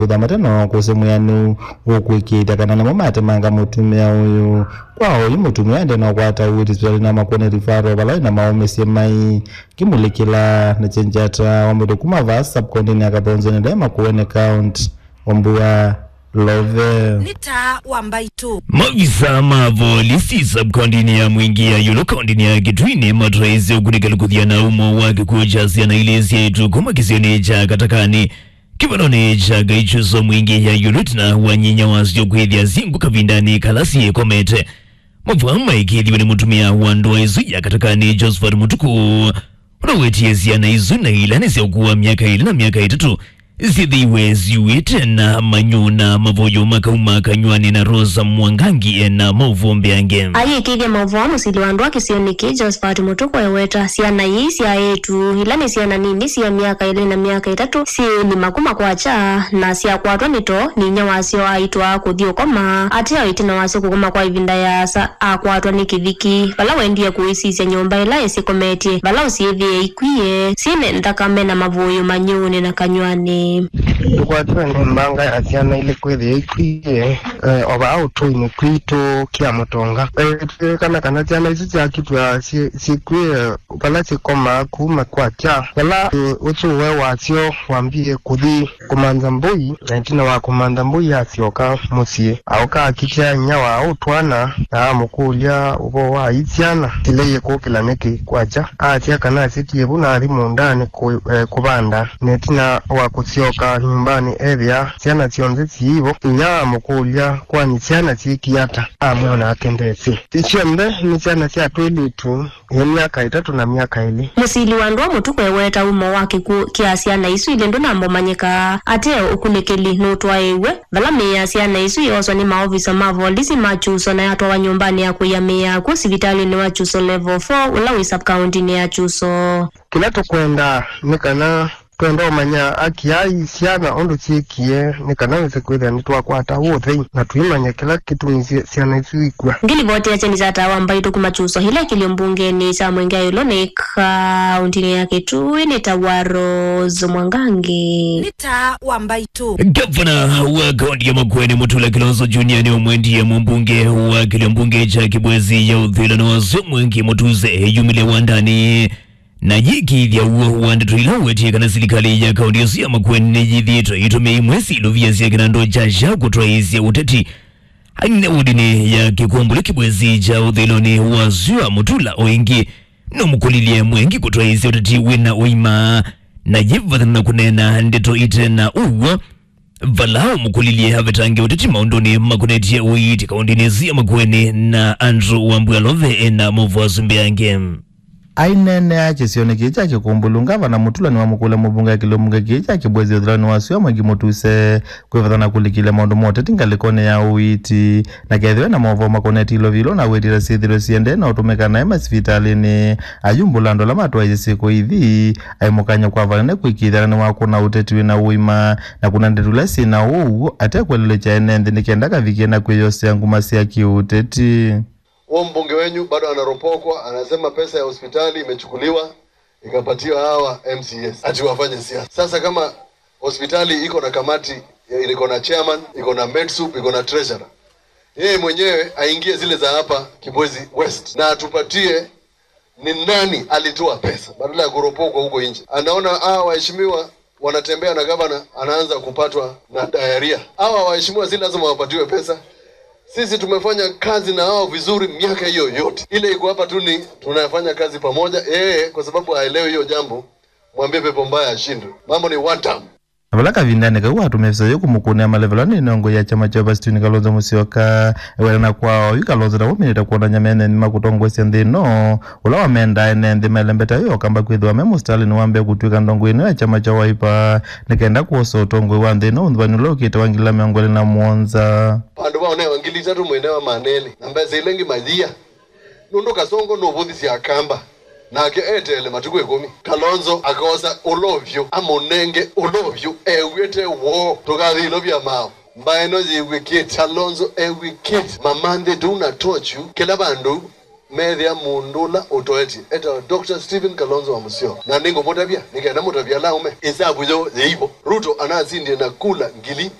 Udamatano kusemu yanu ukwikita kana na mamata manga mutumia uyu kwao imutumia ende na kwata uwiti swali na makone rifaro balai na maome semai kimulikila na chenjata wambudu kumava subkontini akaponzo ni daima kuwene count wambua Love Nita wambaitu Mavisa mavolisi subkontini ya mwingi ya yulo kontini ya kitwini matraisi ukunikelu kuthiana umo waki kujasia na ilezi yetu kumakisioni cha katakani Kibanone cha gaichuso mwingi ya yulutina wanyinya wasio kwethia zingu kavindani kalasi komete Mwafuama ikidhiwe ni mutumia wandoa izu ya katakani Josephat Mutuku Unaweti ziana izu na ilanisi ukuwa miaka ili na miaka itatu Zidhiwe ziwete na manyuna mavoyo makauma kanywani na Rosa Mwangangi na mauvombe ange Aye kige mavomu siliwandua kisioniki Josephat Mutuku eweta siana hii siya etu ilani siana nini siya miaka ili na miaka itatu si ni makuma kwacha na siya kwa nito ni nyawasio aitwa kudio koma ati ya itina wasio kukoma kwa ivinda ya sa kwa ni kiviki bala wendia kuisi siya nyomba ila esi kometi bala usievi ikwie sine ndakame na mavoyo manyuni na kanywani Kwa tuende mbanga ya siana ili kwezi ikwiye oba auto imekwito kia mutonga kana siana isi cha kitu ya sikwiye pala sikoma kuma kwa cha pala utu wewa sio wambie kudhi kumanza mbui na itina wa kumanza mbui asioka musie auka akicha nyawa autwana na mukulia ubo wa itiana tileye kukila neki kwa cha atia kana siti yebuna alimu ndani kubanda netina wa kusioka nyumbani area siana sionze chiivo inya mukulia kwani siana chikiata amwana akendesi tichembe ni siana sia twilitu ya miaka itatu na miaka ili musili wandua Mutuku eweta umo wake kiasiana isu ile ndo nambo manyika ate ukunekeli notwa ewe vala meya siana isu yoso ni maofisa mavolisi machuso na yatwa wa nyumbani ya kuyamea kusivitali ni wachuso level 4 ulawi subcounty ni ya chuso kilato kwenda nikana kwenda umanya akiai siana ondo chikie nikanaweze kwenda nitwa kwata wote na tuimanya kila kitu siana isikwa ngili vote ya cheni zata wambaito kumachuso hile kiliombunge ni sa mwenga yulo ni kauntini yake tu ni Tawaro Mwangangi Nita wambaitu Gavana wa kaunti ya Makueni Mutula Kilonzo Junior ni umwendi ya mbunge wa kiliombunge cha Kibwezi ya Uthila na wazo mwengi Mutuze yumile wandani na jiki vya uwandatulila wetie kana silikali ya kaunti ya Makueni nejithieto itumei mwesi iluvia siya kinando jasha kutraisi ya uteti haina udini ya kikumbule Kibwezi cha Uthila ni wazua Mutula oingi no mukulilie mwengi kutraisi ya uteti wina uima na jivathana kunena ndeto ite na uwa valao mukulilie havetange uteti maundoni makunetie uiti kaundini ya Makueni na Andrew Wambua Love na movu Zumbiange Ainene ache sione kicha kikumbulunga vana Mutula ni wamukula mubunga kilomunga kicha Kibwezi Uthila ni wasuwa mwengi Mutuse kwevatana kulikile maundu mote tingalikone ya uiti na kethiwe na movo makoneti ilo vilo na wetira sithiro siende na utumeka na ema sivitalini ayumbulando la matu wa siku hivi aimukanya kwa valane kuikithara ni wakuna uteti wina uima na kuna ndetula sina uu ate kwelele cha enende nikiendaka vikena kweyose yangu masi ya kiuteti mbunge wenyu bado anaropokwa anasema pesa ya hospitali imechukuliwa ikapatiwa hawa MCS ati wafanye siasa. Sasa kama hospitali iko na kamati, iko na chairman, iko na medsup, iko na treasurer, yeye mwenyewe aingie zile za hapa Kibwezi West na atupatie ni nani alitoa pesa badala ya kuropokwa huko nje. Anaona hawa waheshimiwa wanatembea na gavana anaanza kupatwa na diarrhea. Hawa waheshimiwa si lazima wapatiwe pesa. Sisi tumefanya kazi na hao vizuri miaka hiyo yote. Ile iko hapa tu ni tunafanya kazi pamoja. Kwa sababu haelewi hiyo jambo, mwambie pepo mbaya ashindwe. Mambo ni one time. Abalaka vindane kwa tumefisa yoku mukune amalevelo ni nongo ya chama cha Bastuni Kalonzo Musyoka ewelana kwao yukalonzo na wominita kuona nyamene ni makutongwe sendino ula wamenda enende melembeta yo kamba kwithwa memu Stalin wambe kutwika ndongo ino ya chama cha Wiper nikaenda kuoso tongwe wandino undhwanilo kita wangila miongole na muonza pandu waone wangili tatu mwenewa maneli namba zilengi madhia nundo kasongo novuthi siya kamba na ke etele matuku 10 Kalonzo akosa olovyo amonenge olovyo ewete wo tokathilo bya mao mbaeno ziwikit Kalonzo ewikit mamande do not touch you kila bandu media mundula utoeti eta Dr. Stephen Kalonzo wa Musyoka na ningo motabia nikaenda motabia laume isabu yo zeibo Ruto anazindi na kula ngili